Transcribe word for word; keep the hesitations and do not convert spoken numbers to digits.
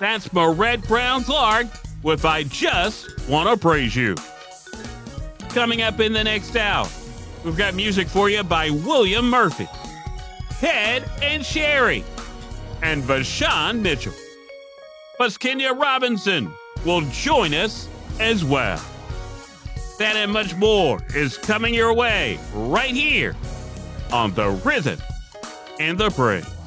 That's Marette Brown Clark with I Just Wanna Praise You. Coming up in the next hour, we've got music for you by William Murphy, Ted and Sherry, and Vashawn Mitchell. Plus, Kenya Robinson will join us as well. That and much more is coming your way right here on The Rhythm and the Praise.